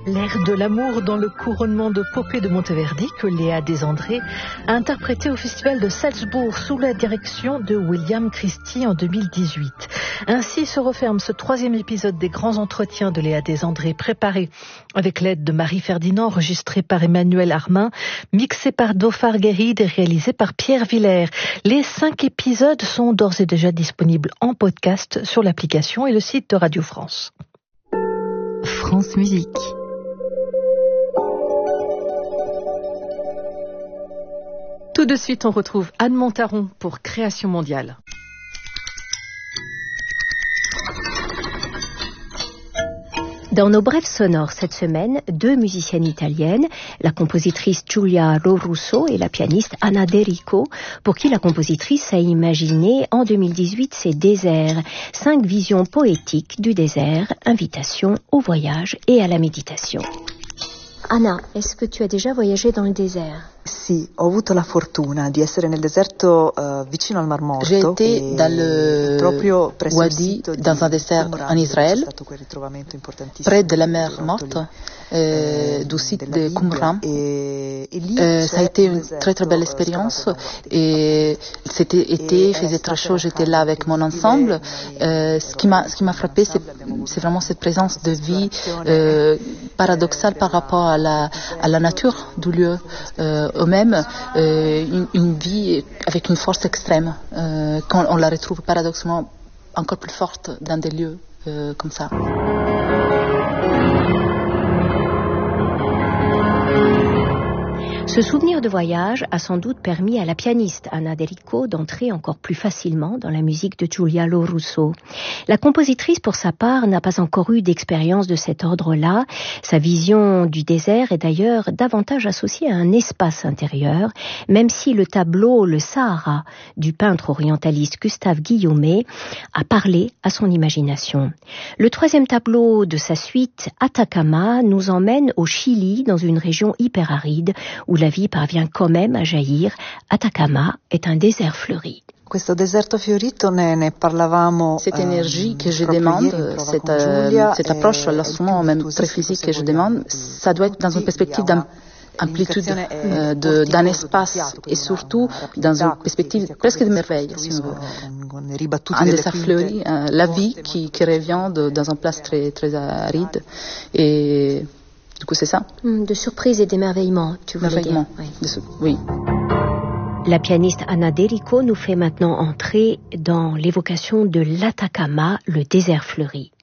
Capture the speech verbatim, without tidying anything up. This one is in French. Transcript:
L'air de l'amour dans le couronnement de Popée de Monteverdi que Léa Desandré a interprété au Festival de Salzbourg sous la direction de William Christie en deux mille dix-huit. Ainsi se referme ce troisième épisode des grands entretiens de Léa Desandré, préparé avec l'aide de Marie Ferdinand, enregistré par Emmanuel Armin, mixé par Dhofar Guéride et réalisé par Pierre Villers. Les cinq épisodes sont d'ores et déjà disponibles en podcast sur l'application et le site de Radio France. France Musique. Tout de suite, on retrouve Anne Montaron pour Création mondiale. Dans nos brèves sonores cette semaine, deux musiciennes italiennes, la compositrice Giulia Lorusso et la pianiste Anna De Rico, pour qui la compositrice a imaginé en deux mille dix-huit ces déserts, cinq visions poétiques du désert, invitation au voyage et à la méditation. Anna, est-ce que tu as déjà voyagé dans le désert? Sì, ho avuto la fortuna di essere nel deserto uh, vicino al Mar Morto. J'ai été dans le Wadi, dans un désert en Israël, près de la mer Morte, euh, du site de Qumran. Euh, ça a été une très très belle expérience. Et c'était été, il faisait très chaud, j'étais là avec mon ensemble. Euh, ce qui m'a, ce qui m'a frappé, c'est, c'est vraiment cette présence de vie euh, paradoxale par rapport à la, à la nature du lieu. Euh, ou même euh, une, une vie avec une force extrême, euh, quand on la retrouve paradoxalement encore plus forte dans des lieux euh, comme ça. Ce souvenir de voyage a sans doute permis à la pianiste Anna De Rico d'entrer encore plus facilement dans la musique de Giulia Lorusso. La compositrice, pour sa part, n'a pas encore eu d'expérience de cet ordre-là. Sa vision du désert est d'ailleurs davantage associée à un espace intérieur, même si le tableau Le Sahara du peintre orientaliste Gustave Guillaumet a parlé à son imagination. Le troisième tableau de sa suite, Atacama, nous emmène au Chili, dans une région hyper aride, où la vie parvient quand même à jaillir. Atacama est un désert fleuri. Questo deserto fiorito ne, ne parlavamo. Cette énergie que je demande, cette, euh, cette approche à l'instrument même très physique que je demande, ça doit être dans une perspective d'amplitude, euh, de, d'un espace et surtout dans une perspective presque de merveille, si on veut. Un désert fleuri, euh, la vie qui, qui revient de, dans une place très, très aride et du coup, c'est ça. De surprise et d'émerveillement, tu voulais dire. Oui. oui. La pianiste Anna De Rico nous fait maintenant entrer dans l'évocation de l'Atacama, le désert fleuri.